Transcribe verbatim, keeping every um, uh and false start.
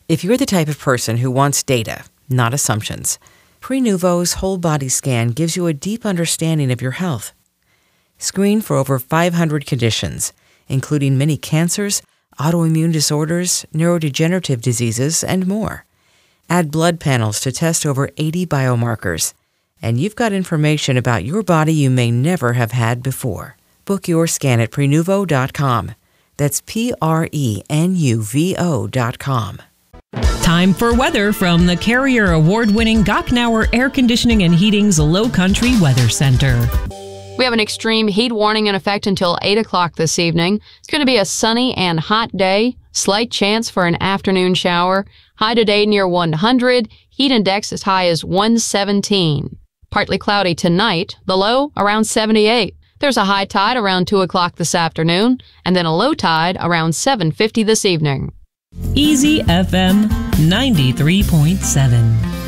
If you're the type of person who wants data, not assumptions, Prenuvo's whole body scan gives you a deep understanding of your health. Screen for over five hundred conditions, including many cancers, autoimmune disorders, neurodegenerative diseases, and more. Add blood panels to test over eighty biomarkers, and you've got information about your body you may never have had before. Book your scan at Prenuvo dot com. That's P R E N U V O dot com. Time for weather from the Carrier Award-winning Gochnauer Air Conditioning and Heating's Low Country Weather Center. We have an extreme heat warning in effect until eight o'clock this evening. It's going to be a sunny and hot day. Slight chance for an afternoon shower. High today near one hundred. Heat index as high as one seventeen. Partly cloudy tonight. The low around seventy-eight. There's a high tide around two o'clock this afternoon, and then a low tide around seven fifty this evening. Easy F M ninety-three point seven.